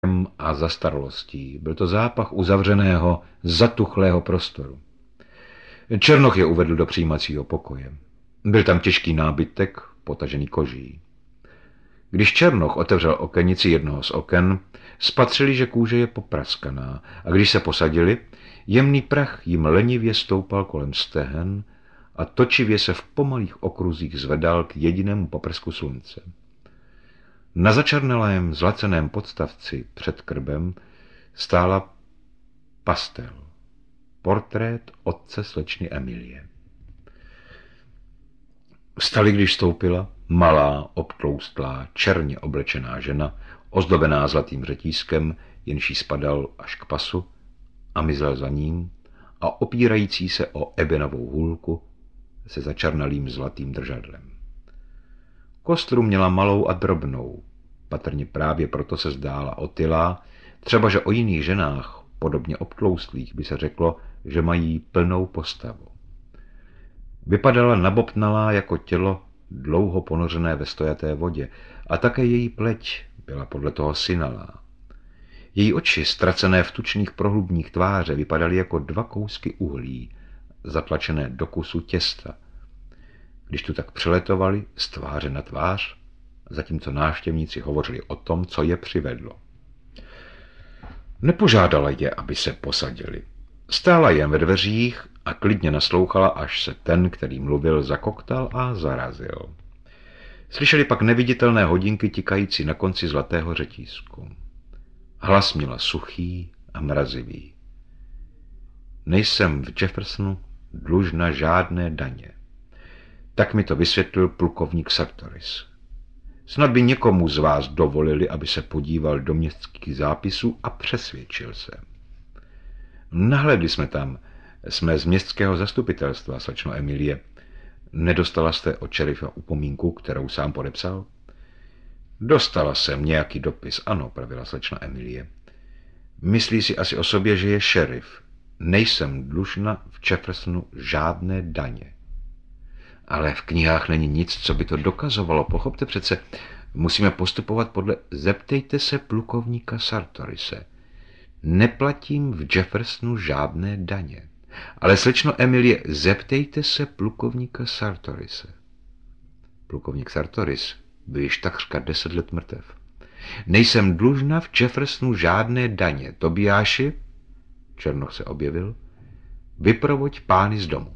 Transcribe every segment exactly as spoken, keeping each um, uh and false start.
a zastaralostí. Byl to zápach uzavřeného, zatuchlého prostoru. Černoch je uvedl do přijímacího pokoje. Byl tam těžký nábytek, potažený koží. Když Černoch otevřel okenici jednoho z oken, spatřili, že kůže je popraskaná, a když se posadili, jemný prach jim lenivě stoupal kolem stehen a točivě se v pomalých okruzích zvedal k jedinému paprsku slunce. Na začernalém zlaceném podstavci před krbem stála pastel, portrét otce slečny Emilie. Vstali, když stoupila malá, obtloustlá, černě oblečená žena, ozdobená zlatým řetízkem, jenž jí spadal až k pasu, a mizel za ním a opírající se o ebenovou hůlku se začernalým zlatým držadlem. Kostru měla malou a drobnou, patrně právě proto se zdála otylá, třeba že o jiných ženách, podobně obtloustlých, by se řeklo, že mají plnou postavu. Vypadala nabobtnalá jako tělo dlouho ponořené ve stojaté vodě a také její pleť byla podle toho synalá. Její oči, ztracené v tučných prohlubních tváře, vypadaly jako dva kousky uhlí, zatlačené do kusu těsta. Když tu tak přeletovali z tváře na tvář, zatímco návštěvníci hovořili o tom, co je přivedlo. Nepožádala je, aby se posadili. Stála jen ve dveřích a klidně naslouchala, až se ten, který mluvil, zakoktal a zarazil. Slyšeli pak neviditelné hodinky tikající na konci zlatého řetízku. Hlas měla suchý a mrazivý. Nejsem v Jeffersonu dlužna žádné daně. Tak mi to vysvětlil plukovník Sartoris. Snad by někomu z vás dovolili, aby se podíval do městských zápisů, a přesvědčil se. Nahlédli jsme tam, jsme z městského zastupitelstva, slečno Emilie. Nedostala jste od šerifa upomínku, kterou sám podepsal? Dostala jsem nějaký dopis, ano, pravila slečna Emilie. Myslí si asi o sobě, že je šerif. Nejsem dlužna v Jeffersonu žádné daně. Ale v knihách není nic, co by to dokazovalo. Pochopte přece, musíme postupovat podle... Zeptejte se plukovníka Sartorise. Neplatím v Jeffersonu žádné daně. Ale slečno Emilie, zeptejte se plukovníka Sartorise. Plukovník Sartoris byl již takřka deset let mrtev. Nejsem dlužna v Jeffersonu žádné daně. Tobiáši, Černoch se objevil, vyprovoď pány z domu.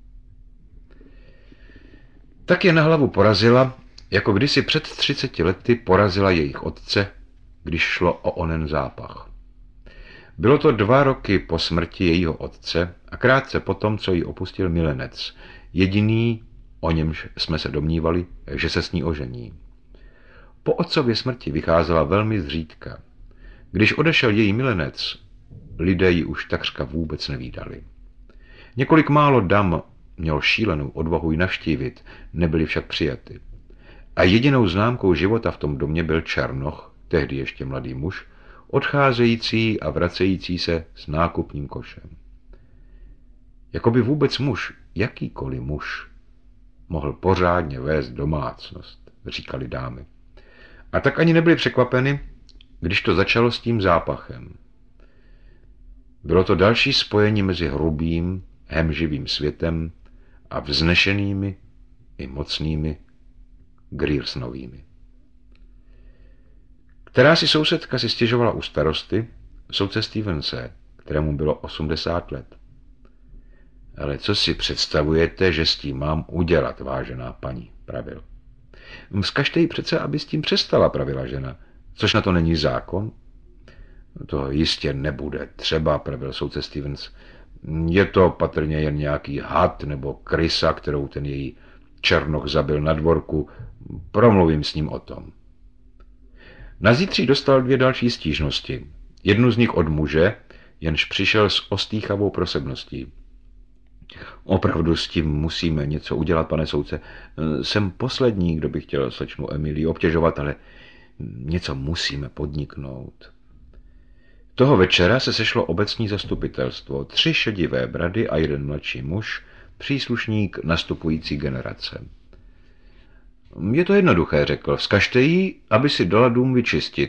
Tak je na hlavu porazila, jako kdysi před třiceti lety porazila jejich otce, když šlo o onen zápach. Bylo to dva roky po smrti jejího otce a krátce potom, co ji opustil milenec, jediný, o němž jsme se domnívali, že se s ní ožení. Po otcově smrti vycházela velmi zřídka. Když odešel její milenec, lidé ji už takřka vůbec nevídali. Několik málo dam měl šílenou odvahu ji navštívit, nebyli však přijaty. A jedinou známkou života v tom domě byl Černoch, tehdy ještě mladý muž, odcházející a vracející se s nákupním košem. Jakoby vůbec muž, jakýkoliv muž, mohl pořádně vést domácnost, říkali dámy. A tak ani nebyli překvapeny, když to začalo s tím zápachem. Bylo to další spojení mezi hrubým, hemživým světem a vznešenými i mocnými Griersnovými. Která si sousedka si stěžovala u starosty, soudce Stevense, kterému bylo osmdesát let. Ale co si představujete, že s tím mám udělat, vážená paní, pravil. Vzkažte jí přece, aby s tím přestala, pravila žena. Což na to není zákon? To jistě nebude třeba, pravil soudce Stevens. Je to patrně jen nějaký had nebo krysa, kterou ten její Černoch zabil na dvorku. Promluvím s ním o tom. Na zítří dostal dvě další stížnosti. Jednu z nich od muže, jenž přišel s ostýchavou prosebností. Opravdu s tím musíme něco udělat, pane soudce. Jsem poslední, kdo by chtěl slečnu Emilii obtěžovat, ale něco musíme podniknout. Toho večera se sešlo obecní zastupitelstvo, tři šedivé brady a jeden mladší muž, příslušník nastupující generace. Je to jednoduché, řekl. Vzkažte jí, aby si dala dům vyčistit.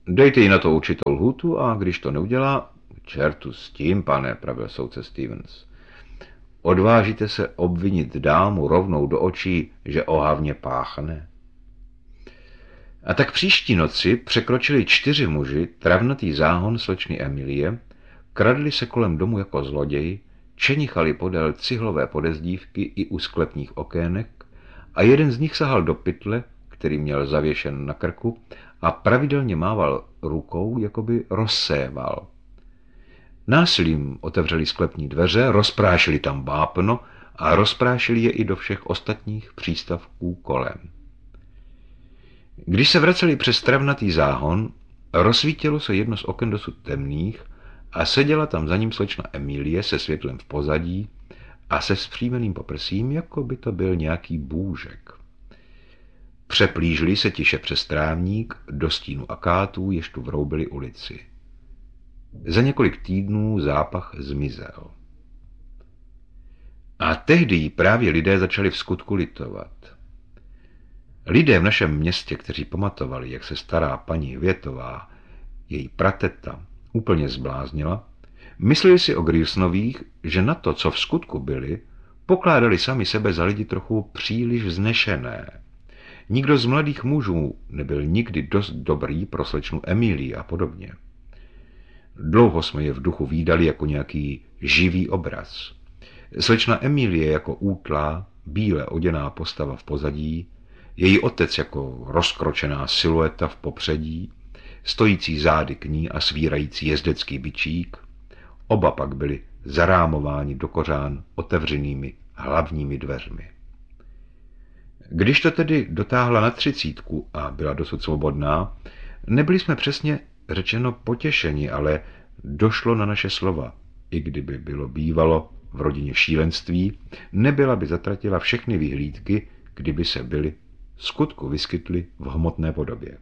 Dejte jí na to určitou lhůtu a když to neudělá, čertu s tím, pane, pravil soudce Stevens. Odvážíte se obvinit dámu rovnou do očí, že ohavně páchne? A tak příští noci překročili čtyři muži travnatý záhon slečny Emilie, kradli se kolem domu jako zloději, čenichali podél cihlové podezdívky i u sklepních okének a jeden z nich sahal do pytle, který měl zavěšen na krku, a pravidelně mával rukou, jako by rozséval. Násilím otevřeli sklepní dveře, rozprášili tam vápno a rozprášili je i do všech ostatních přístavků kolem. Když se vraceli přes travnatý záhon, rozsvítilo se jedno z oken dosud temných a seděla tam za ním slečna Emilie se světlem v pozadí a se vzpřímeným poprsím, jako by to byl nějaký bůžek. Přeplížili se tiše přes trávník do stínu akátů, jež tu vroubili ulici. Za několik týdnů zápach zmizel. A tehdy jí právě lidé začali v skutku litovat. Lidé v našem městě, kteří pamatovali, jak se stará paní Hvětová, její prateta, úplně zbláznila, mysleli si o Griersonových, že na to, co v skutku byli, pokládali sami sebe za lidi trochu příliš vznešené. Nikdo z mladých mužů nebyl nikdy dost dobrý pro slečnu Emilii a podobně. Dlouho jsme je v duchu vídali jako nějaký živý obraz. Slečna Emilie jako útlá, bíle oděná postava v pozadí, její otec jako rozkročená silueta v popředí, stojící zády k ní a svírající jezdecký bičík, oba pak byli zarámováni do kořán otevřenými hlavními dveřmi. Když to tedy dotáhla na třicítku a byla dosud svobodná, nebyli jsme přesně řečeno potěšeni, ale došlo na naše slova. I kdyby bylo bývalo v rodině šílenství, nebyla by zatratila všechny vyhlídky, kdyby se byly skutku vyskytly v hmotné podobě.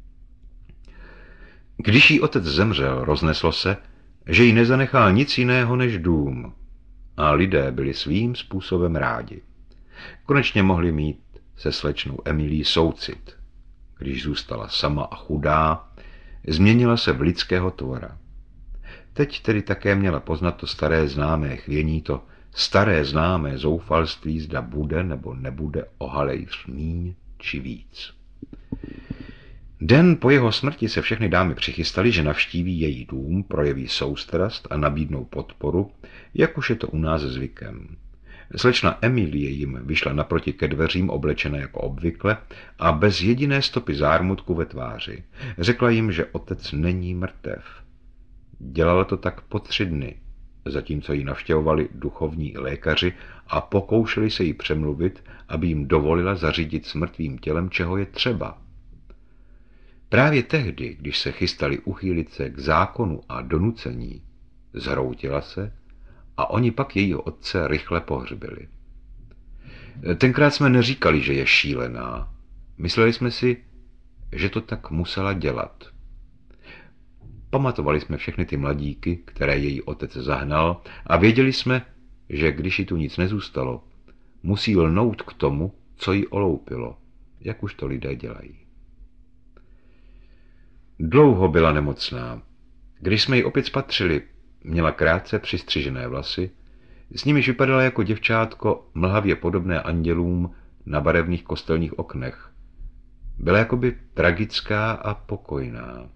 Když jí otec zemřel, rozneslo se, že jí nezanechal nic jiného než dům a lidé byli svým způsobem rádi. Konečně mohli mít se slečnou Emilí soucit. Když zůstala sama a chudá, změnila se v lidského tvora. Teď tedy také měla poznat to staré známé chvění, to staré známé zoufalství, zda bude nebo nebude ohalejř míň či víc. Den po jeho smrti se všechny dámy přichystali, že navštíví její dům, projeví soustrast a nabídnou podporu, jak už je to u nás zvykem. Slečna Emilie jim vyšla naproti ke dveřím oblečené jako obvykle a bez jediné stopy zármutku ve tváři. Řekla jim, že otec není mrtev. Dělala to tak po tři dny, zatímco ji navštěvovali duchovní lékaři a pokoušeli se jí přemluvit, aby jim dovolila zařídit s mrtvým tělem, čeho je třeba. Právě tehdy, když se chystali uchýlit se k zákonu a donucení, zhroutila se a oni pak jejího otce rychle pohřbili. Tenkrát jsme neříkali, že je šílená. Mysleli jsme si, že to tak musela dělat. Pamatovali jsme všechny ty mladíky, které její otec zahnal, a věděli jsme, že když jí tu nic nezůstalo, musí lnout k tomu, co jí oloupilo, jak už to lidé dělají. Dlouho byla nemocná. Když jsme ji opět spatřili, měla krátce přistřižené vlasy, s nimiž vypadala jako děvčátko mlhavě podobné andělům na barevných kostelních oknech. Byla jakoby tragická a pokojná.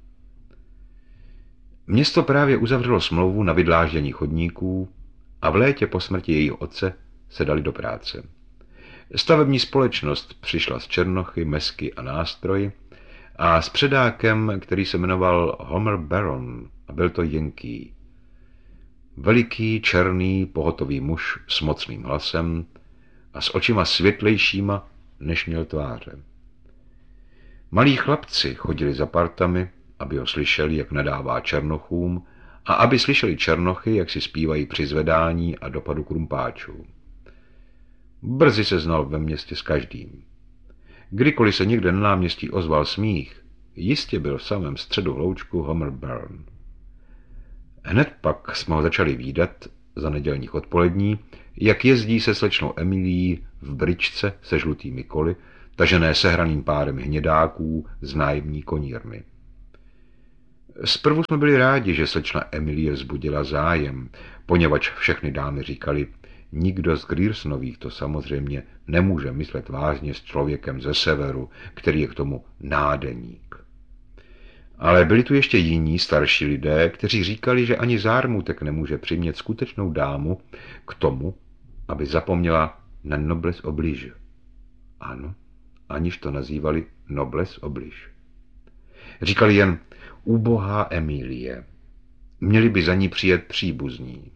Město právě uzavřelo smlouvu na vydláždění chodníků a v létě po smrti jejího otce se dali do práce. Stavební společnost přišla z černochy, mesky a nástroji a s předákem, který se jmenoval Homer Baron, a byl to Yankee. Veliký, černý, pohotový muž s mocným hlasem a s očima světlejšíma, než měl tváře. Malí chlapci chodili za partami, aby ho slyšeli, jak nadává černochům, a aby slyšeli černochy, jak si zpívají při zvedání a dopadu krumpáčů. Brzy se znal ve městě s každým. Kdykoliv se někde na náměstí ozval smích, jistě byl v samém středu hloučku Homer Baron. Hned pak jsme ho začali vídat za nedělních odpolední, jak jezdí se slečnou Emilií v bryčce se žlutými koly, tažené sehraným párem hnědáků z nájemní konírny. Zprvu jsme byli rádi, že slečna Emilie vzbudila zájem, poněvadž všechny dámy říkali, nikdo z Griersonových to samozřejmě nemůže myslet vážně s člověkem ze severu, který je k tomu nádeník. Ale byli tu ještě jiní starší lidé, kteří říkali, že ani zármutek nemůže přimět skutečnou dámu k tomu, aby zapomněla na noblesse oblige. Ano, aniž to nazývali noblesse oblige. Říkali jen ubohá Emilie. Měli by za ní přijet příbuzní.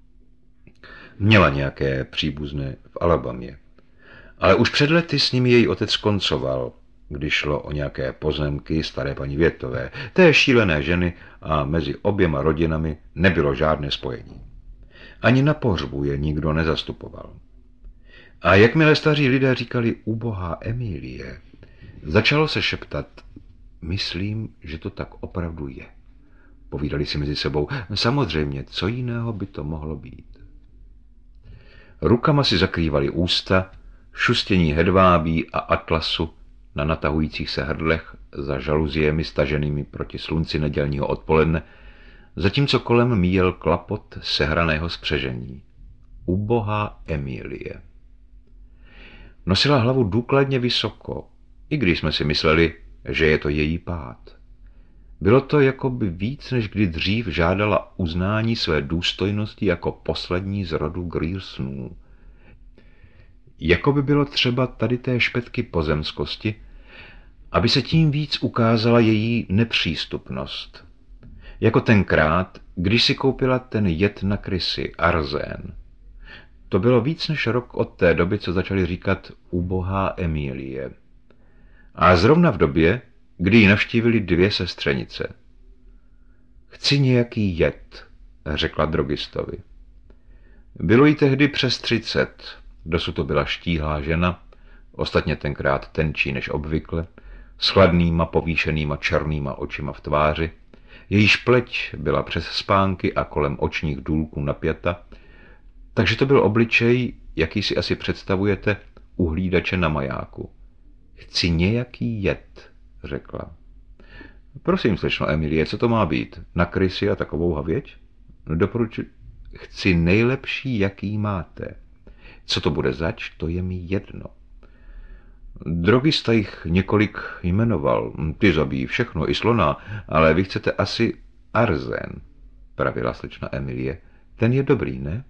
Měla nějaké příbuzné v Alabamě. Ale už před lety s nimi její otec koncoval, když šlo o nějaké pozemky staré paní Větové, té šílené ženy, a mezi oběma rodinami nebylo žádné spojení. Ani na pohřbu je nikdo nezastupoval. A jakmile staří lidé říkali ubohá Emilie, začalo se šeptat, myslím, že to tak opravdu je. Povídali si mezi sebou, samozřejmě, co jiného by to mohlo být. Rukama si zakrývali ústa, šustění hedvábí a atlasu na natahujících se hrdlech za žaluziemi staženými proti slunci nedělního odpoledne, zatímco kolem míjel klapot sehraného spřežení. Ubohá Emilie. Nosila hlavu důkladně vysoko, i když jsme si mysleli, že je to její pád. Bylo to, jako by víc než kdy dřív žádala uznání své důstojnosti jako poslední z rodu Griersonů. Jako by bylo třeba tady té špetky pozemskosti, aby se tím víc ukázala její nepřístupnost. Jako tenkrát, když si koupila ten jed na krysy, arzén. To bylo víc než rok od té doby, co začali říkat ubohá Emilie. A zrovna v době, kdy ji navštívili dvě sestřenice. Chci nějaký jed, řekla drogistovi. Bylo jí tehdy přes třicet, dosud to byla štíhlá žena, ostatně tenkrát tenčí než obvykle, s chladnýma povýšenýma černýma očima v tváři, jejíž pleť byla přes spánky a kolem očních důlků napjata, takže to byl obličej, jaký si asi představujete u hlídače na majáku. Chci nějaký jed, řekla. Prosím, slečno Emilie, co to má být? Na krysy a takovou havěť? Doporučuji. Chci nejlepší, jaký máte. Co to bude zač, to je mi jedno. Drogista jich několik jmenoval. Ty zabíjí všechno, i slona, ale vy chcete asi arzén, pravila slečna Emilie. Ten je dobrý, ne?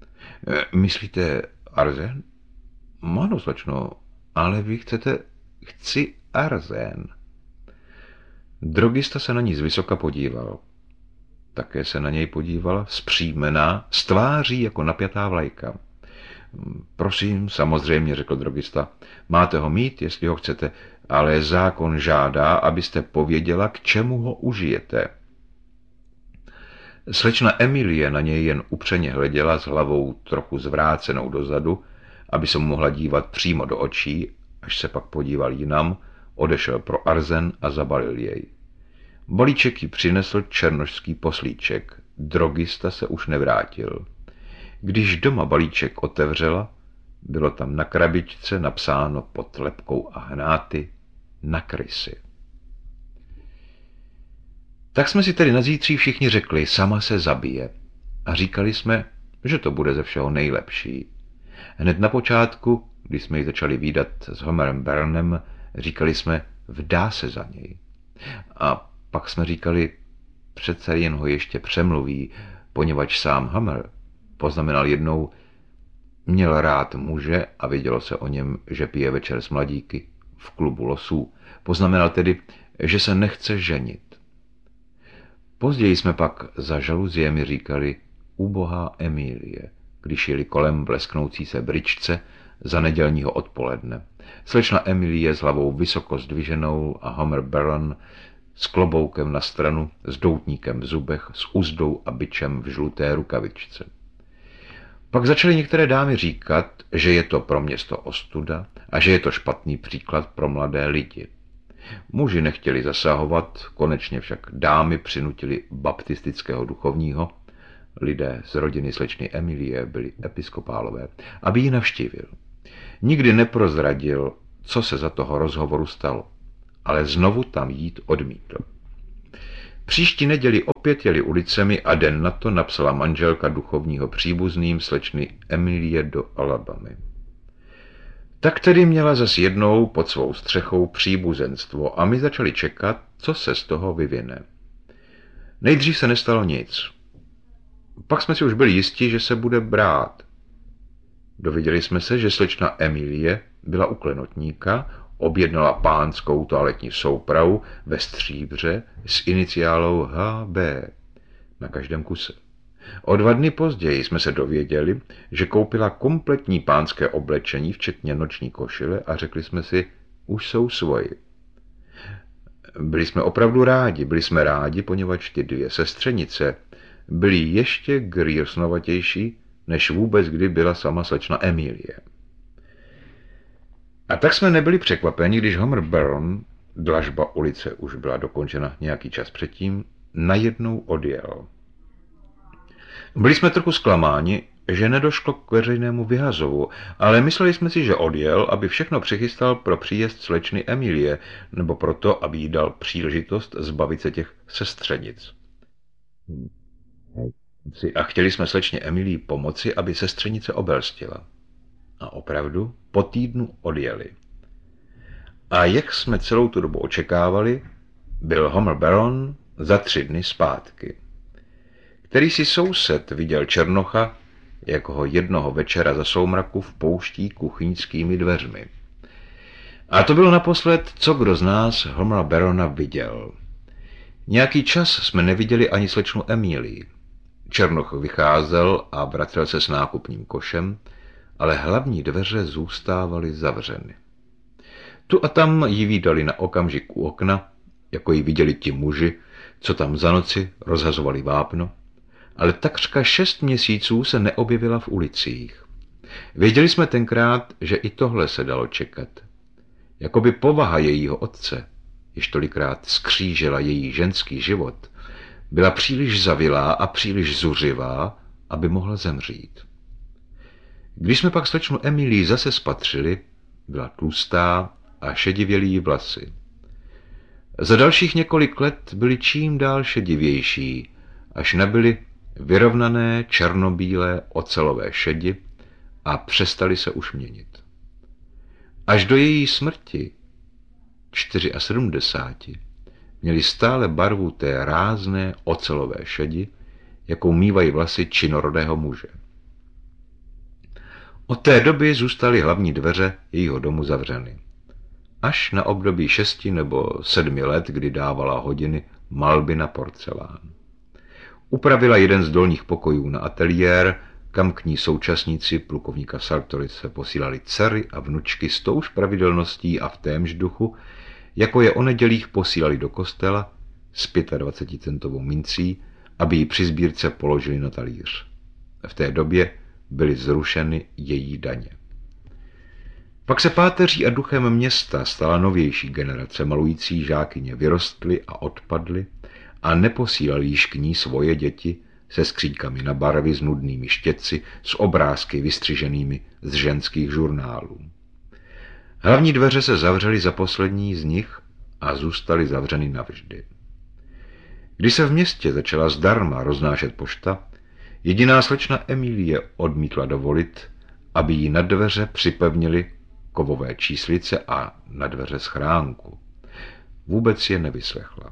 Myslíte arzén? Ano, slečno, ale vy chcete... Chci arzén. Drogista se na ní zvysoka podíval. Také se na něj podívala, zpříjmená, s tváří jako napjatá vlajka. Prosím, samozřejmě, řekl drogista, máte ho mít, jestli ho chcete, ale zákon žádá, abyste pověděla, k čemu ho užijete. Slečna Emilie na něj jen upřeně hleděla s hlavou trochu zvrácenou dozadu, aby se mu mohla dívat přímo do očí. Až se pak podíval jinam, odešel pro arzen a zabalil jej. Balíček jí přinesl černošský poslíček. Drogista se už nevrátil. Když doma balíček otevřela, bylo tam na krabičce napsáno pod lepkou a hnáty na krysy. Tak jsme si tedy na zítří všichni řekli, sama se zabije. A říkali jsme, že to bude ze všeho nejlepší. Hned na počátku, když jsme ji začali vídat s Homerem Byrnem, říkali jsme, vdá se za něj. A pak jsme říkali, přece jen ho ještě přemluví, poněvadž sám Homer poznamenal jednou, měl rád muže a vědělo se o něm, že pije večer s mladíky v klubu losů. Poznamenal tedy, že se nechce ženit. Později jsme pak za žaluziemi říkali ubohá Emilie, když jeli kolem blesknoucí se bryčce za nedělního odpoledne. Slečna Emilie s hlavou vysoko zdviženou a Homer Byrne s kloboukem na stranu, s doutníkem v zubech, s uzdou a bičem v žluté rukavičce. Pak začaly některé dámy říkat, že je to pro město ostuda a že je to špatný příklad pro mladé lidi. Muži nechtěli zasahovat, konečně však dámy přinutili baptistického duchovního, lidé z rodiny slečny Emilie byli episkopálové, aby ji navštívil. Nikdy neprozradil, co se za toho rozhovoru stalo, ale znovu tam jít odmítl. Příští neděli opět jeli ulicemi a den na to napsala manželka duchovního příbuzným slečny Emilie do Alabamy. Tak tedy měla zas jednou pod svou střechou příbuzenstvo a my začali čekat, co se z toho vyvine. Nejdřív se nestalo nic. Pak jsme si už byli jistí, že se bude brát. Dověděli jsme se, že slečna Emilie byla u klenotníka, objednala pánskou toaletní soupravu ve stříbře s iniciálou H B na každém kuse. O dva dny později jsme se dověděli, že koupila kompletní pánské oblečení, včetně noční košile, a řekli jsme si, už jsou svoji. Byli jsme opravdu rádi, byli jsme rádi, poněvadž ty dvě sestřenice byly ještě grýrsnovatější, než vůbec kdy byla sama slečna Emilie. A tak jsme nebyli překvapeni, když Homer Baron, dlažba ulice už byla dokončena nějaký čas předtím, najednou odjel. Byli jsme trochu zklamáni, že nedošlo k veřejnému vyhazovu, ale mysleli jsme si, že odjel, aby všechno přichystal pro příjezd slečny Emilie, nebo proto, aby jí dal příležitost zbavit se těch sestřenic. A chtěli jsme slečně Emilii pomoci, aby sestřenice obelstila. A opravdu po týdnu odjeli. A jak jsme celou tu dobu očekávali, byl Homer Baron za tři dny zpátky. Který si soused viděl Černocha, jak ho jednoho večera za soumraku vpouští kuchyňskými dveřmi. A to bylo naposled, co kdo z nás Homera Barona viděl. Nějaký čas jsme neviděli ani slečnu Emilii. Černoch vycházel a vracel se s nákupním košem, ale hlavní dveře zůstávaly zavřeny. Tu a tam ji vídali na okamžik u okna, jako ji viděli ti muži, co tam za noci rozhazovali vápno, ale takřka šest měsíců se neobjevila v ulicích. Věděli jsme tenkrát, že i tohle se dalo čekat. Jakoby povaha jejího otce, jež tolikrát skřížila její ženský život, byla příliš zavilá a příliš zuřivá, aby mohla zemřít. Když jsme pak slečnu Emilii zase spatřili, byla tlustá a šedivělý jí vlasy. Za dalších několik let byly čím dál šedivější, až nabyly vyrovnané černobílé ocelové šedi a přestaly se už měnit. Až do její smrti, sedmdesáti čtyři, měly stále barvu té rázné ocelové šedi, jakou mívají vlasy činorodého muže. Od té doby zůstaly hlavní dveře jejího domu zavřeny. Až na období šesti nebo sedmi let, kdy dávala hodiny malby na porcelán. Upravila jeden z dolních pokojů na ateliér, kam k ní současníci plukovníka Sartorice posílali dcery a vnučky s touž pravidelností a v témž duchu, jako je o nedělích posílali do kostela s dvaceticentovou mincí, aby ji při sbírce položili na talíř. V té době byly zrušeny její daně. Pak se páteří a duchem města stala novější generace malující žákyně vyrostly a odpadly a neposílali již k ní svoje děti se skříňkami na barvy s nudnými štětci, s obrázky vystřiženými z ženských žurnálů. Hlavní dveře se zavřely za poslední z nich a zůstaly zavřeny navždy. Když se v městě začala zdarma roznášet pošta, jediná slečna Emilie odmítla dovolit, aby jí na dveře připevnili kovové číslice a na dveře schránku. Vůbec je nevyslechla.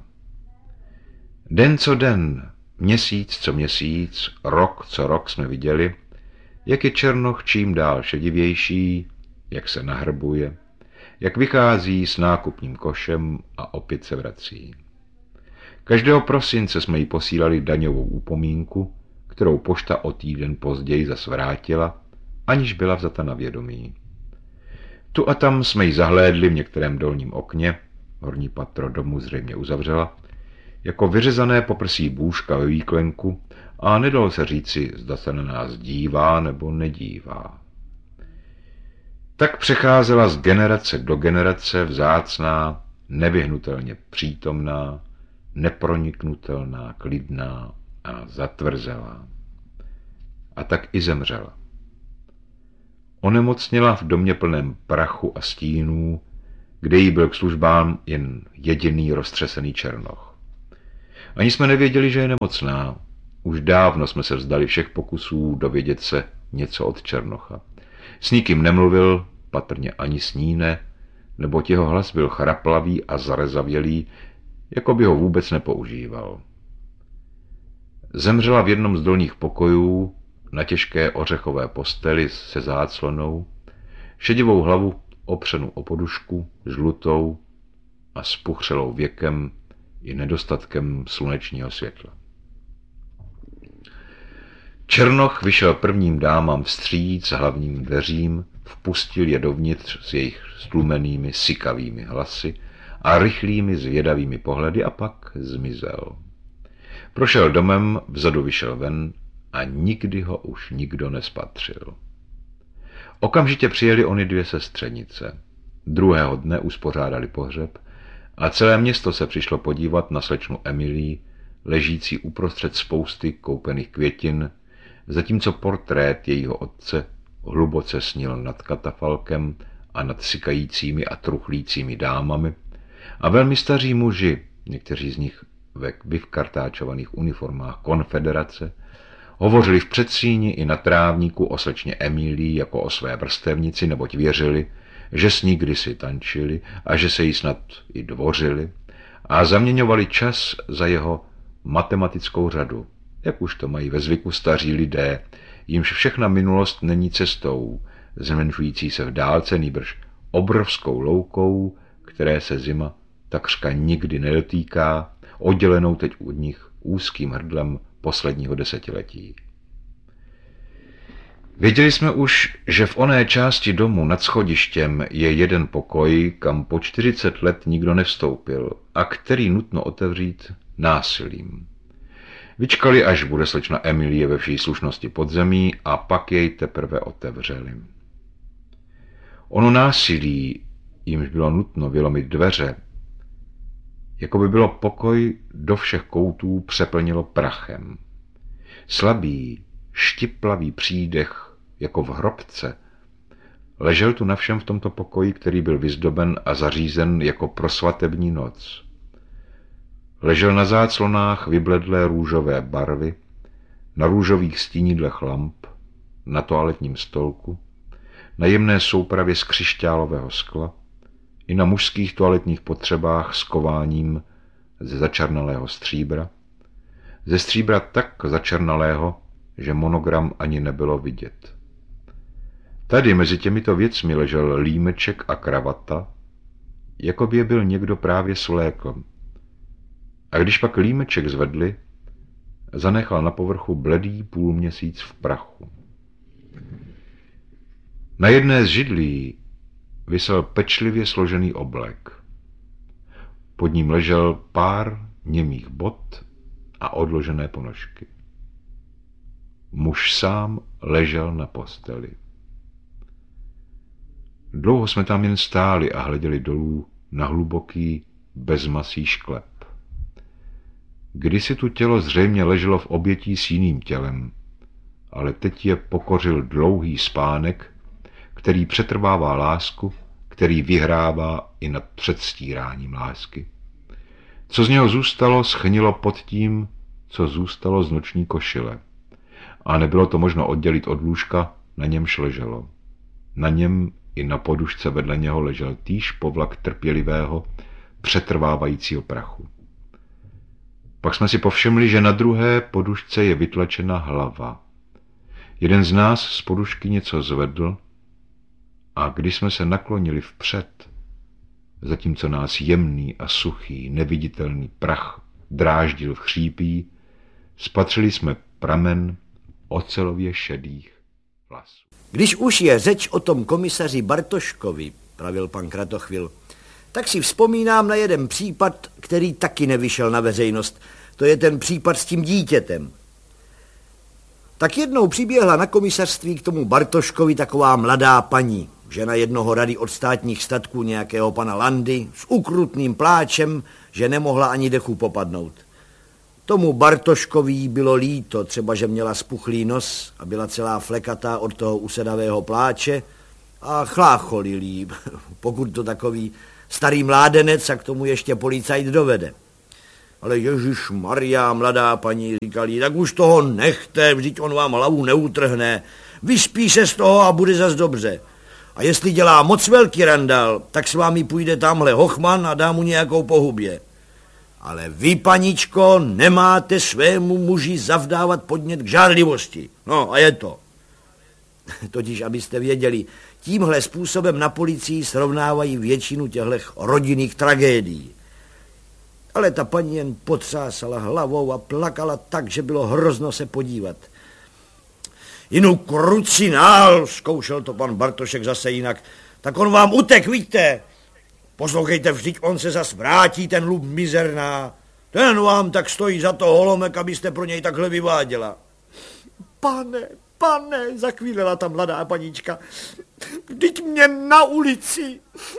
Den co den, měsíc co měsíc, rok co rok jsme viděli, jak je Černoch čím dál šedivější, jak se nahrbuje, jak vychází s nákupním košem a opět se vrací. Každého prosince jsme jí posílali daňovou upomínku, kterou pošta o týden později zas vrátila, aniž byla vzata na vědomí. Tu a tam jsme ji zahlédli v některém dolním okně, horní patro domu zřejmě uzavřela, jako vyřezané poprsí bůžka ve výklenku a nedalo se říci, zda se na nás dívá nebo nedívá. Tak přecházela z generace do generace vzácná, nevyhnutelně přítomná, neproniknutelná, klidná a zatvrzelá. A tak i zemřela. Onemocněla v domě plném prachu a stínů, kde jí byl k službám jen jediný roztřesený Černoch. Ani jsme nevěděli, že je nemocná. Už dávno jsme se vzdali všech pokusů dovědět se něco od Černocha. S nikým nemluvil, patrně ani s ní ne, neboť jeho hlas byl chraplavý a zarezavělý, jako by ho vůbec nepoužíval. Zemřela v jednom z dolních pokojů na těžké ořechové posteli se záclonou, šedivou hlavu opřenou o podušku, žlutou a spuchřelou věkem i nedostatkem slunečního světla. Černoch vyšel prvním dámám vstříc hlavním dveřím, vpustil je dovnitř s jejich stlumenými, sykavými hlasy a rychlými zvědavými pohledy a pak zmizel. Prošel domem, vzadu vyšel ven a nikdy ho už nikdo nespatřil. Okamžitě přijeli ony dvě sestřenice. Druhého dne uspořádali pohřeb a celé město se přišlo podívat na slečnu Emilii, ležící uprostřed spousty koupených květin, zatímco portrét jejího otce hluboce snil nad katafalkem a nad sykajícími a truchlícími dámami a velmi staří muži, někteří z nich ve vyvkartáčovaných uniformách konfederace, hovořili v předsíni i na trávníku o slečně Emilii jako o své vrstevnici, neboť věřili, že s ní kdysi tančili a že se jí snad i dvořili a zaměňovali čas za jeho matematickou řadu, jak už to mají ve zvyku staří lidé, jimž všechna minulost není cestou, zmenšující se v dálce, nýbrž obrovskou loukou, které se zima takřka nikdy nedotýká, oddělenou teď od nich úzkým hrdlem posledního desetiletí. Věděli jsme už, že v oné části domu nad schodištěm je jeden pokoj, kam po čtyřicet let nikdo nevstoupil a který nutno otevřít násilím. Vyčkali, až bude slečna Emilie ve vší slušnosti podzemí a pak jej teprve otevřeli. Ono násilí, jimž bylo nutno vylomit dveře, jako by bylo pokoj do všech koutů přeplnilo prachem. Slabý, štiplavý přídech, jako v hrobce, ležel tu na všem v tomto pokoji, který byl vyzdoben a zařízen jako pro svatební noc. Ležel na záclonách vybledlé růžové barvy, na růžových stínidlech lamp, na toaletním stolku, na jemné soupravě z křišťálového skla i na mužských toaletních potřebách s kováním ze začernalého stříbra, ze stříbra tak začernalého, že monogram ani nebylo vidět. Tady mezi těmito věcmi ležel límeček a kravata, jako by je byl někdo právě svlékl. A když pak límeček zvedli, zanechal na povrchu bledý půlměsíc v prachu. Na jedné z židlí visel pečlivě složený oblek. Pod ním ležel pár němých bot a odložené ponožky. Muž sám ležel na posteli. Dlouho jsme tam jen stáli a hleděli dolů na hluboký, bezmasý šklep. Kdysi tu tělo zřejmě leželo v obětí s jiným tělem, ale teď je pokořil dlouhý spánek, který přetrvává lásku, který vyhrává i nad předstíráním lásky. Co z něho zůstalo, schnilo pod tím, co zůstalo z noční košile. A nebylo to možno oddělit od lůžka, na němž leželo. Na něm i na podušce vedle něho ležel týž povlak trpělivého, přetrvávajícího prachu. Pak jsme si povšimli, že na druhé podušce je vytlačena hlava. Jeden z nás z podušky něco zvedl a když jsme se naklonili vpřed, zatímco nás jemný a suchý, neviditelný prach dráždil v chřípí, spatřili jsme pramen ocelově šedých vlasů. Když už je řeč o tom komisaři Bartoškovi, pravil pan Kratochvil, tak si vzpomínám na jeden případ, který taky nevyšel na veřejnost. To je ten případ s tím dítětem. Tak jednou přiběhla na komisařství k tomu Bartoškovi taková mladá paní, žena jednoho rady od státních statků nějakého pana Landy, s ukrutným pláčem, že nemohla ani dechu popadnout. Tomu Bartoškovi bylo líto, třeba že měla spuchlý nos a byla celá flekatá od toho usedavého pláče a chlácholil jí, pokud to takový starý mládenec a k tomu ještě policajt dovede. Ale ježišmarja, mladá paní, říkali, tak už toho nechte, vždyť on vám hlavu neutrhne. Vyspí se z toho a bude zas dobře. A jestli dělá moc velký randál, tak s vámi půjde tamhle hochman a dá mu nějakou pohubě. Ale vy, paničko, nemáte svému muži zavdávat podnět k žárlivosti. No a je to. Totiž, abyste věděli, tímhle způsobem na policii srovnávají většinu těchto rodinných tragédií. Ale ta paní jen potřásala hlavou a plakala tak, že bylo hrozno se podívat. Jinou krucinál, zkoušel to pan Bartošek zase jinak, tak on vám utek, víte. Poslouchejte, vždyť on se zas vrátí, ten lub mizerná. Ten vám tak stojí za to holomek, abyste pro něj takhle vyváděla. Pane, pane, zakvílela ta mladá panička, vždyť mě na ulici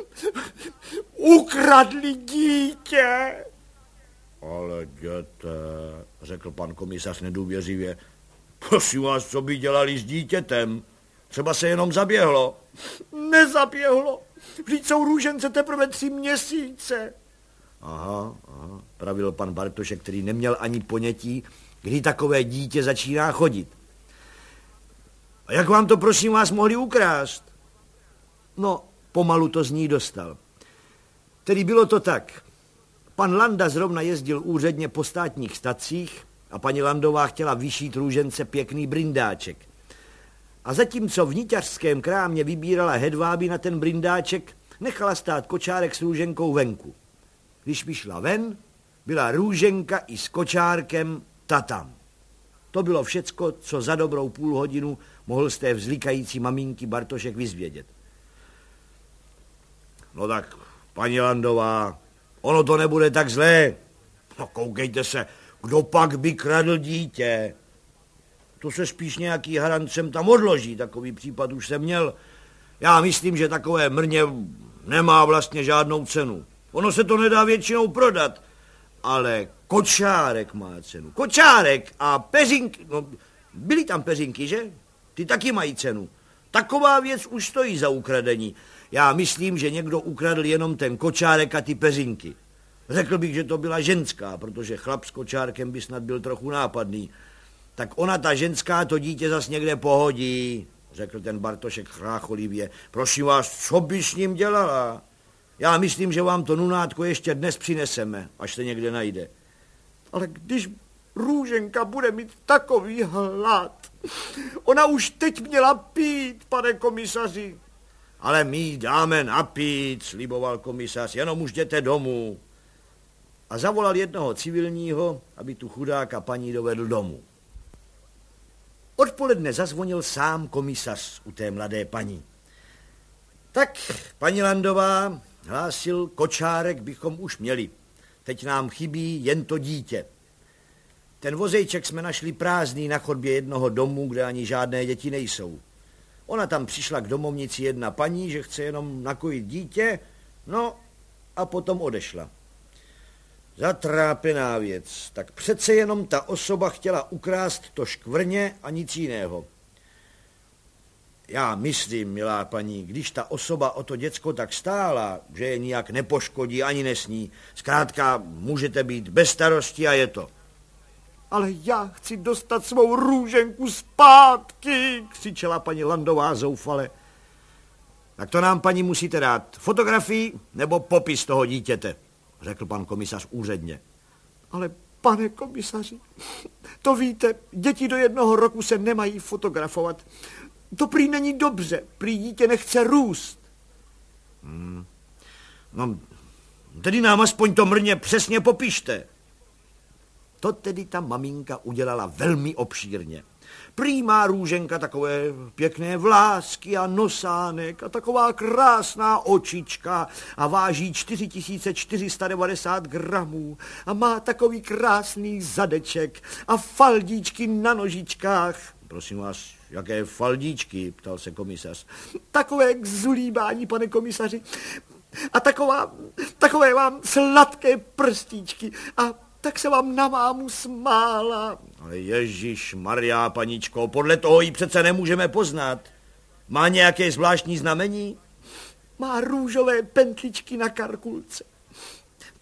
ukradli dítě. Ale děte, řekl pan komisař nedůvěřivě, prosím vás, co by dělali s dítětem? Třeba se jenom zaběhlo. Nezaběhlo, vždyť jsou růžence teprve tři měsíce. Aha, aha, pravil pan Bartošek, který neměl ani ponětí, kdy takové dítě začíná chodit. A jak vám to, prosím vás, mohli ukrást? No, pomalu to z ní dostal. Tedy bylo to tak. Pan Landa zrovna jezdil úředně po státních stacích a paní Landová chtěla vyšít růžence pěkný brindáček. A zatímco v niťařském krámě vybírala hedváby na ten brindáček, nechala stát kočárek s růženkou venku. Když vyšla ven, byla růženka i s kočárkem tatam. To bylo všecko, co za dobrou půl hodinu mohl z té vzlikající maminky Bartošek vyzvědět. No tak, paní Landová, ono to nebude tak zlé. No koukejte se, kdo pak by kradl dítě? To se spíš nějaký harancem tam odloží, takový případ už jsem měl. Já myslím, že takové mrně nemá vlastně žádnou cenu. Ono se to nedá většinou prodat, ale kočárek má cenu. Kočárek a peřinky, no byly tam peřinky, že? Ty taky mají cenu. Taková věc už stojí za ukradení. Já myslím, že někdo ukradl jenom ten kočárek a ty peřinky. Řekl bych, že to byla ženská, protože chlap s kočárkem by snad byl trochu nápadný. Tak ona, ta ženská, to dítě zas někde pohodí, řekl ten Bartošek chrácholivě. Prosím vás, co by s ním dělala? Já myslím, že vám to nunátko ještě dnes přineseme, až se někde najde. Ale když růženka bude mít takový hlad, ona už teď měla pít, pane komisaři. Ale my jí dáme napít, sliboval komisař, jenom už jděte domů. A zavolal jednoho civilního, aby tu chudáka paní dovedl domů. Odpoledne zazvonil sám komisař u té mladé paní. Tak, paní Landová, hlásil, kočárek bychom už měli. Teď nám chybí jen to dítě. Ten vozejček jsme našli prázdný na chodbě jednoho domu, kde ani žádné děti nejsou. Ona tam přišla k domovnici jedna paní, že chce jenom nakojit dítě, no a potom odešla. Zatrápená věc, tak přece jenom ta osoba chtěla ukrást to škvrně a nic jiného. Já myslím, milá paní, když ta osoba o to děcko tak stála, že je nijak nepoškodí ani nesní, zkrátka můžete být bez starosti a je to. Ale já chci dostat svou růženku zpátky, křičela paní Landová zoufale. Tak to nám, paní, musíte dát fotografii nebo popis toho dítěte, řekl pan komisař úředně. Ale pane komisaři, to víte, děti do jednoho roku se nemají fotografovat. To prý není dobře, prý dítě nechce růst. Hmm. No, tedy nám aspoň to mrně přesně popište. To tedy ta maminka udělala velmi obšírně. Prý má růženka takové pěkné vlásky a nosánek a taková krásná očička a váží čtyři tisíce čtyři sta devadesát gramů a má takový krásný zadeček a faldíčky na nožičkách. Prosím vás, jaké faldíčky, ptal se komisař. Takové k zulíbání, pane komisaři. A taková, takové vám sladké prstíčky a tak se vám na mámu smála. Ale Ježíš Maria, paničko, podle toho ji přece nemůžeme poznat. Má nějaké zvláštní znamení? Má růžové pentličky na karkulce.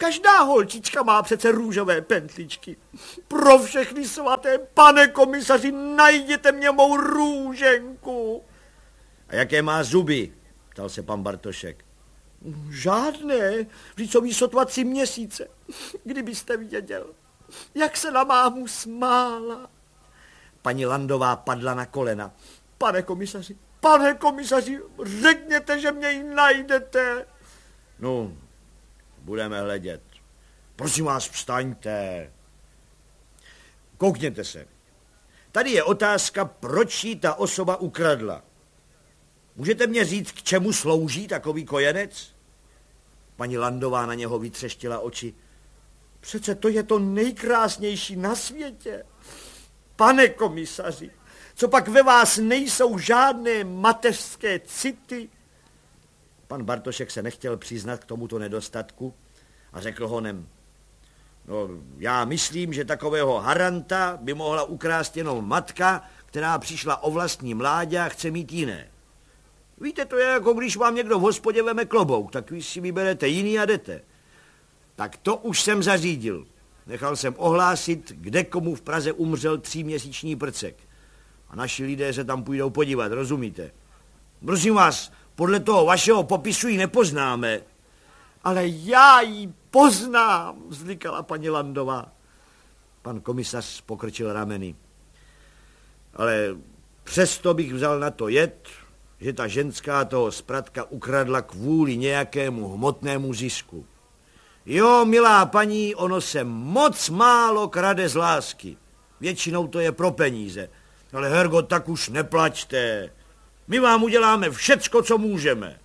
Každá holčička má přece růžové pentličky. Pro všechny svaté, pane komisaři, najděte mě mou růženku. A jaké má zuby? Ptal se pan Bartošek. Žádné, vždyť jsou jí sotva tři měsíce. Kdybyste věděl, jak se na mámu smála. Paní Landová padla na kolena. Pane komisaři, pane komisaři, řekněte, že mě ji najdete. No, budeme hledět. Prosím vás, vstaňte. Koukněte se. Tady je otázka, proč jí ta osoba ukradla. Můžete mě říct, k čemu slouží takový kojenec? Paní Landová na něho vytřeštila oči. Přece to je to nejkrásnější na světě. Pane komisaři, co pak ve vás nejsou žádné mateřské city? Pan Bartošek se nechtěl přiznat k tomuto nedostatku a řekl honem. No, já myslím, že takového haranta by mohla ukrást jenom matka, která přišla o vlastní mládě a chce mít jiné. Víte, to je jako když vám někdo v hospodě veme klobouk, tak vy si vyberete jiný a jdete. Tak to už jsem zařídil. Nechal jsem ohlásit, kde komu v Praze umřel tříměsíční prcek. A naši lidé se tam půjdou podívat, rozumíte? Prosím vás, podle toho vašeho popisu ji nepoznáme. Ale já ji poznám, vzlikala paní Landová. Pan komisař pokrčil rameny. Ale přesto bych vzal na to jed, že ta ženská toho spratka ukradla kvůli nějakému hmotnému zisku. Jo, milá paní, ono se moc málo krade z lásky. Většinou to je pro peníze. Ale Hergo, tak už neplačte. My vám uděláme všecko, co můžeme.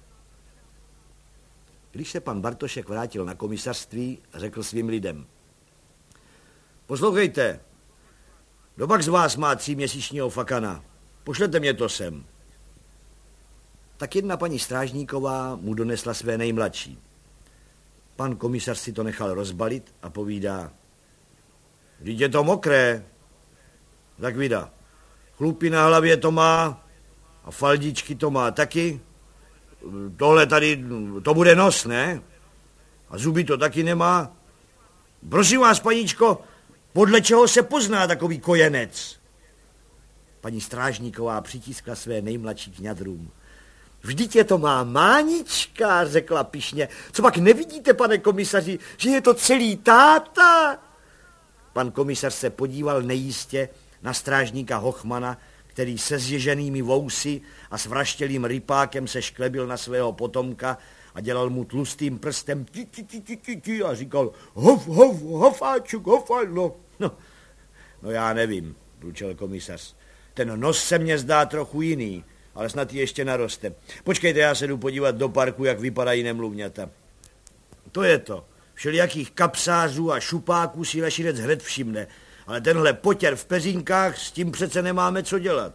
Když se pan Bartošek vrátil na komisařství, řekl svým lidem. Poslouchejte, kdo z vás má tříměsíčního fakana? Pošlete mě to sem. Tak jedna paní Strážníková mu donesla své nejmladší. Pan komisař si to nechal rozbalit a povídá. Vždyť je to mokré. Tak vida. Chlupy na hlavě to má a faldičky to má taky. Tohle tady, to bude nos, ne? A zuby to taky nemá. Prosím vás, paníčko, podle čeho se pozná takový kojenec? Paní Strážníková přitiskla své nejmladší k ňadrům. Vždyť je to má Mánička, řekla pyšně. Co pak nevidíte, pane komisaři, že je to celý táta? Pan komisař se podíval nejistě na strážníka Hochmana, který se zježenými vousy a s vraštělým rypákem se šklebil na svého potomka a dělal mu tlustým prstem ti, ti, ti, ti, ti, ti, a říkal hof, hof, hofáčuk, hofá, no. no. No já nevím, průčel komisař. Ten nos se mně zdá trochu jiný, ale snad ještě naroste. Počkejte, já se jdu podívat do parku, jak vypadají nemluvňata. To je to. Všelijakých kapsářů a šupáků si Lešinec hned všimne. Ale tenhle potěr v peřínkách, s tím přece nemáme co dělat.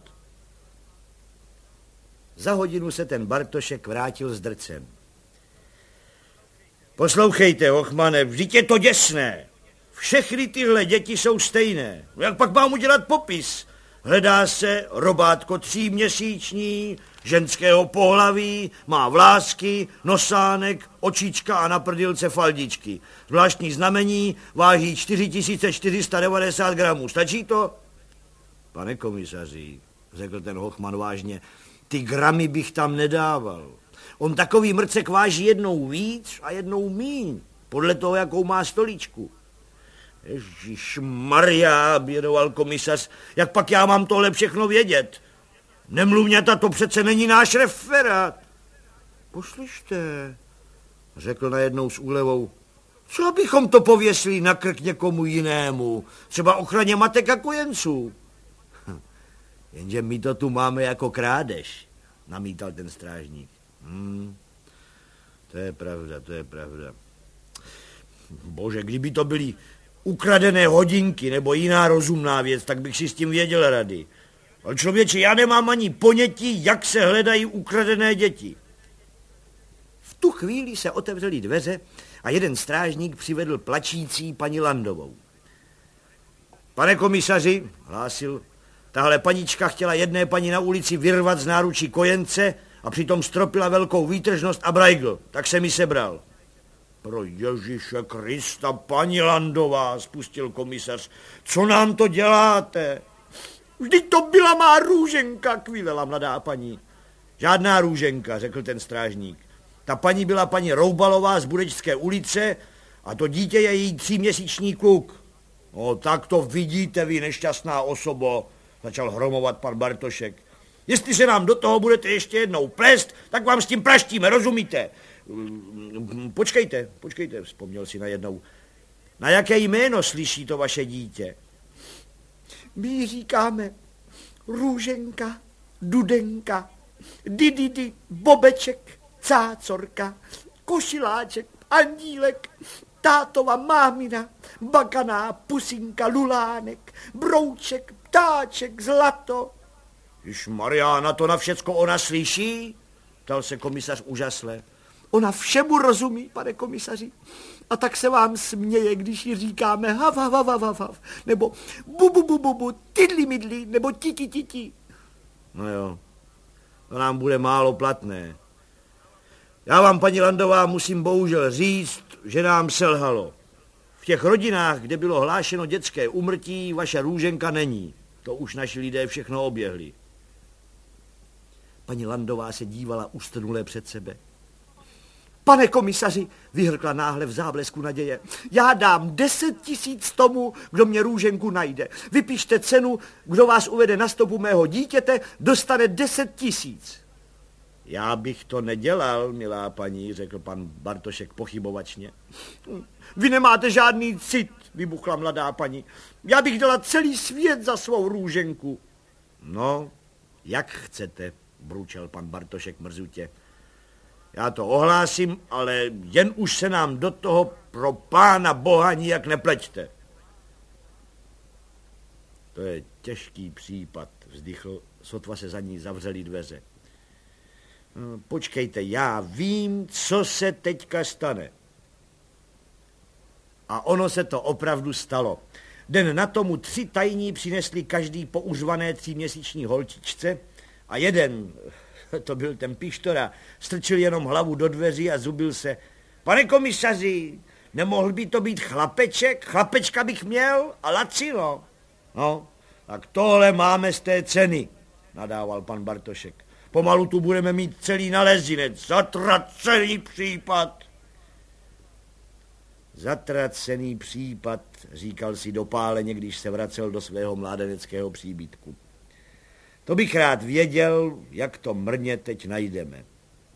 Za hodinu se ten Bartošek vrátil s drcem. Poslouchejte, Hochmane, vždyť je to děsné. Všechny tyhle děti jsou stejné. Jak pak mám udělat popis? Hledá se robátko tříměsíční, ženského pohlaví, má vlásky, nosánek, očička a na prdilce faldičky. Zvláštní znamení, váží čtyři tisíce čtyři sta devadesát gramů. Stačí to? Pane komisaři, řekl ten Hochman vážně, ty gramy bych tam nedával. On takový mrcek váží jednou víc a jednou míň, podle toho, jakou má stoličku. Ježišmarja, bědoval komisař, jak pak já mám tohle všechno vědět? Nemluvňata, to přece není náš referát. Poslyšte, řekl najednou s úlevou, co bychom to pověsili na krk někomu jinému, třeba ochraně matek a kojenců. Jenže my to tu máme jako krádež, namítal ten strážník. Hmm, to je pravda, to je pravda. Bože, kdyby to byly ukradené hodinky nebo jiná rozumná věc, tak bych si s tím věděl rady. Ale člověče, já nemám ani ponětí, jak se hledají ukradené děti. V tu chvíli se otevřely dveře a jeden strážník přivedl plačící paní Landovou. Pane komisaři, hlásil, tahle panička chtěla jedné paní na ulici vyrvat z náručí kojence a přitom stropila velkou výtržnost a brajgl, tak se mi sebral. Pro Ježíše Krista, paní Landová, spustil komisař, co nám to děláte? Vždyť to byla má Růženka, kvílela mladá paní. Žádná Růženka, řekl ten strážník. Ta paní byla paní Roubalová z Budečské ulice a to dítě je její tříměsíční kluk. No tak to vidíte vy, nešťastná osobo, začal hromovat pan Bartošek. Jestli se nám do toho budete ještě jednou plést, tak vám s tím praštíme, rozumíte? Počkejte, počkejte, vzpomněl si najednou. Na jaké jméno slyší to vaše dítě? My říkáme Růženka, Dudenka, Dididi, Bobeček, Cácorka, Košiláček, Andílek, tátova mámina, Bakaná, Pusinka, Lulánek, Brouček, Ptáček, Zlato. Již Mariána, to na všecko ona slyší? Ptal se komisař úžasle. Ona všemu rozumí, pane komisaři. A tak se vám směje, když ji říkáme hav, hav, hav, hav, hav, nebo bu, bu, bu, bu, bu, tydli, midli, nebo titi, titi. No jo, to nám bude málo platné. Já vám, paní Landová, musím bohužel říct, že nám selhalo. V těch rodinách, kde bylo hlášeno dětské úmrtí, vaše Růženka není. To už naši lidé všechno oběhli. Paní Landová se dívala ustrnule před sebe. Pane komisaři, vyhrkla náhle v záblesku naděje, já dám deset tisíc tomu, kdo mě Růženku najde. Vypište cenu, kdo vás uvede na stopu mého dítěte, dostane deset tisíc. Já bych to nedělal, milá paní, řekl pan Bartošek pochybovačně. Vy nemáte žádný cit, vybuchla mladá paní. Já bych dala celý svět za svou Růženku. No, jak chcete, bručel pan Bartošek mrzutě. Já to ohlásím, ale jen už se nám do toho pro pána boha nijak nepleťte. To je těžký případ, vzdychl, sotva se za ní zavřely dveře. No, počkejte, já vím, co se teďka stane. A ono se to opravdu stalo. Den na tomu tři tajní přinesli každý po uřvané tříměsíční holčičce a jeden, to byl ten Pištora, strčil jenom hlavu do dveří a zubil se. Pane komisaři, nemohl by to být chlapeček? Chlapečka bych měl a lacino. No, tak tohle máme z té ceny, nadával pan Bartošek. Pomalu tu budeme mít celý nalezinec. Zatracený případ. Zatracený případ, říkal si dopáleně, když se vracel do svého mládeneckého příbytku. To bych rád věděl, jak to mrně teď najdeme.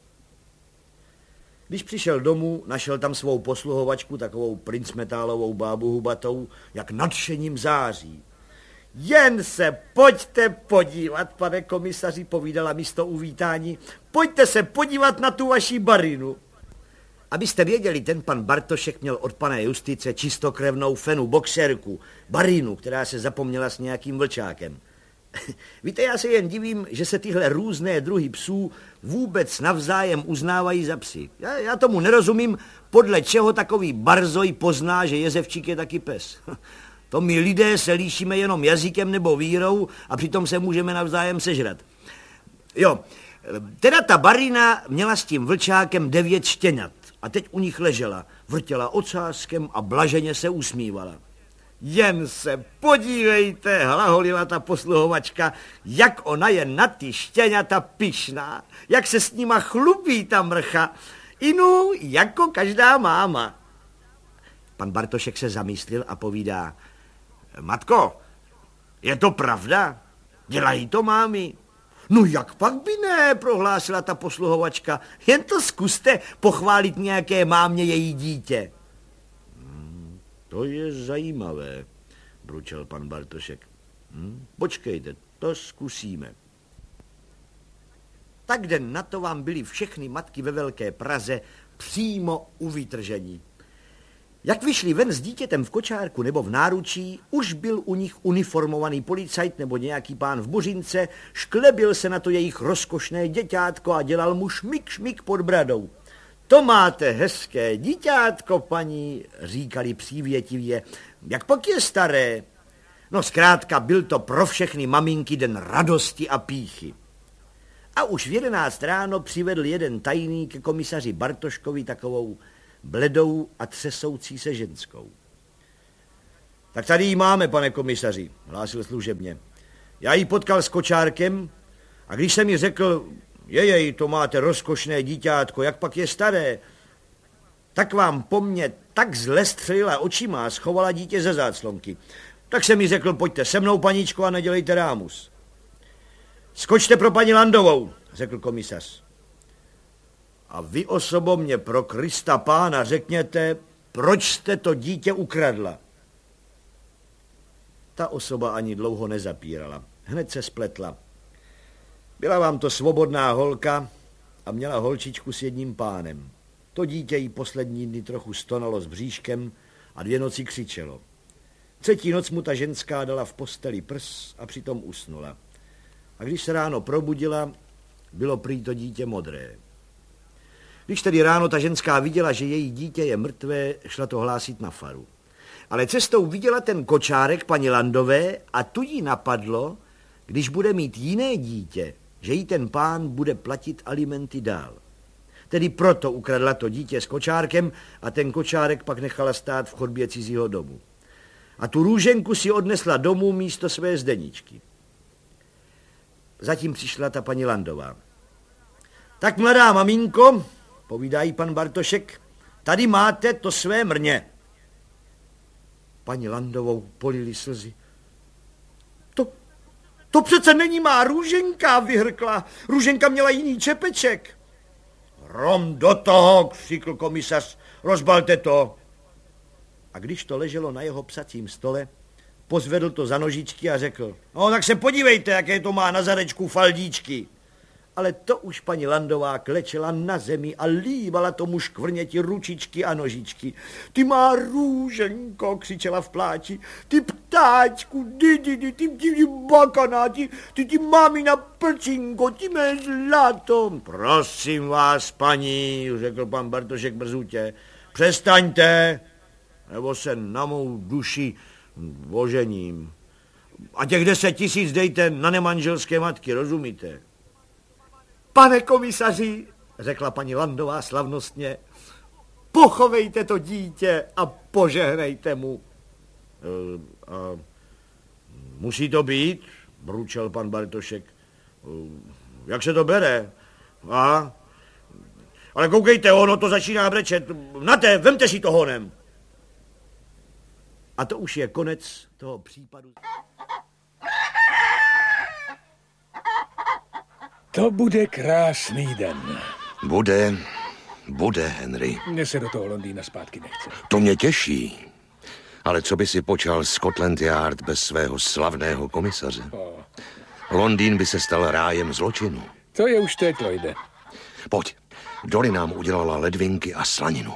Když přišel domů, našel tam svou posluhovačku, takovou princmetálovou bábu hubatou, jak nadšením září. Jen se pojďte podívat, pane komisaři, povídala místo uvítání. Pojďte se podívat na tu vaši barinu. Abyste věděli, ten pan Bartošek měl od pana Justice čistokrevnou fenu boxerku, barinu, která se zapomněla s nějakým vlčákem. Víte, já se jen divím, že se tyhle různé druhy psů vůbec navzájem uznávají za psy. Já, já tomu nerozumím, podle čeho takový barzoj pozná, že jezevčík je taky pes. To my lidé se líšíme jenom jazykem nebo vírou a přitom se můžeme navzájem sežrat. Jo, teda ta barina měla s tím vlčákem devět štěňat a teď u nich ležela, vrtěla ocáskem a blaženě se usmívala. Jen se podívejte, hlaholila ta posluhovačka, jak ona je na ty štěňata pyšná, jak se s nima chlupí ta mrcha, inu jako každá máma. Pan Bartošek se zamyslil a povídá, matko, je to pravda? Dělají to mámy? No jak pak by ne, prohlásila ta posluhovačka, jen to zkuste pochválit nějaké mámě její dítě. Hmm, to je zajímavé, bručel pan Bartošek. Hmm, počkejte, to zkusíme. Tak den na to vám byly všechny matky ve Velké Praze přímo u vytržení. Jak vyšli ven s dítětem v kočárku nebo v náručí, už byl u nich uniformovaný policajt nebo nějaký pán v buřince, šklebil se na to jejich rozkošné děťátko a dělal mu šmik šmik pod bradou. To máte hezké díťátko, paní, říkali přívětivě, jak pak je staré. No zkrátka byl to pro všechny maminky den radosti a pýchy. A už v jedenáct ráno přivedl jeden tajný ke komisaři Bartoškovi takovou bledou a třesoucí se ženskou. Tak tady ji máme, pane komisaři, hlásil služebně. Já ji potkal s kočárkem a když jsem mi řekl, jejej, to máte rozkošné díťátko, jak pak je staré, tak vám po mně tak zle střelila očima a schovala dítě ze záclonky. Tak jsem mi řekl, pojďte se mnou, paníčko, a nedělejte rámus. Skočte pro paní Landovou, řekl komisař. A vy osobně pro Krista pána řekněte, proč jste to dítě ukradla. Ta osoba ani dlouho nezapírala. Hned se spletla. Byla vám to svobodná holka a měla holčičku s jedním pánem. To dítě jí poslední dny trochu stonalo s bříškem a dvě noci křičelo. Třetí noc mu ta ženská dala v posteli prs a přitom usnula. A když se ráno probudila, bylo prý to dítě modré. Když tedy ráno ta ženská viděla, že její dítě je mrtvé, šla to hlásit na faru. Ale cestou viděla ten kočárek paní Landové a tu jí napadlo, když bude mít jiné dítě, že jí ten pán bude platit alimenty dál. Tedy proto ukradla to dítě s kočárkem a ten kočárek pak nechala stát v chodbě cizího domu. A tu růženku si odnesla domů místo své Zdeničky. Zatím přišla ta paní Landová. Tak, mladá maminko, povídá jí pan Bartošek, tady máte to své mrně. Paní Landovou polily slzy. To, to přece není má růženka, vyhrkla. Růženka měla jiný čepeček. Rom do toho, křikl komisař, rozbalte to. A když to leželo na jeho psacím stole, pozvedl to za nožičky a řekl, no tak se podívejte, jaké to má na zadečku faldíčky. Ale to už paní Landová klečela na zemi a líbala tomu škvrněti ručičky a nožičky. Ty má růženko, křičela v pláči, ty ptáčku, ty, ty, ty, ty, ty, ty bakaná, ty, ty, ty mámina prčinko, ty mé zlato. Prosím vás, paní, řekl pan Bartošek brzutě, přestaňte, nebo se na mou duši ožením. A těch deset tisíc dejte na nemanželské matky, rozumíte? Pane komisaři, řekla paní Landová slavnostně, pochovejte to dítě a požehnejte mu. E, a musí to být, bručel pan Bartošek. E, jak se to bere? A? Ale koukejte, ono to začíná brečet. Nate, vemte si to honem. A to už je konec toho případu. To bude krásný den. Bude, bude, Henry. Mně se do toho Londýna zpátky nechce. To mě těší. Ale co by si počal Scotland Yard bez svého slavného komisaře? O. Londýn by se stal rájem zločinu. To je už teď, Lloyde. Pojď, Dolly nám udělala ledvinky a slaninu.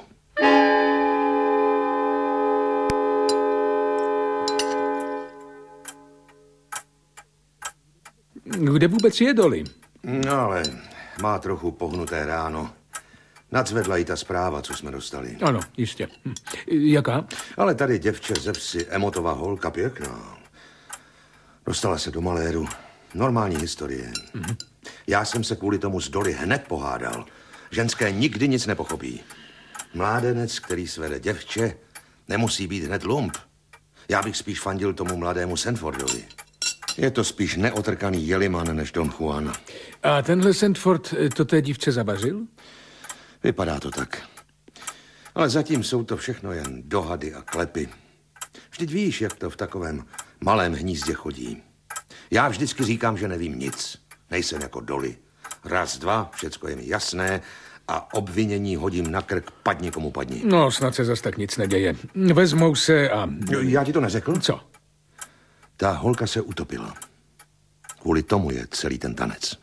Kde vůbec je Dolly? No ale má trochu pohnuté ráno. Nadzvedla jí ta zpráva, co jsme dostali. Ano, jistě. Hm. Jaká? Ale tady děvče ze vsi, Emotová holka, pěkná. Dostala se do maléru. Normální historie. Mm-hmm. Já jsem se kvůli tomu s Dolly hned pohádal. Ženské nikdy nic nepochopí. Mládenec, který svede děvče, nemusí být hned lump. Já bych spíš fandil tomu mladému Sanfordovi. Je to spíš neotrkaný jeliman než Don Juan. A tenhle Sandford to té dívce zavařil? Vypadá to tak. Ale zatím jsou to všechno jen dohady a klepy. Vždyť víš, jak to v takovém malém hnízdě chodí. Já vždycky říkám, že nevím nic. Nejsem jako Dolly. Raz, dva, všecko je mi jasné a obvinění hodím na krk, padni komu padni. No, snad se zas tak nic neděje. Vezmou se a... Já ti to neřekl? Co? Ta holka se utopila. Kvůli tomu je celý ten tanec.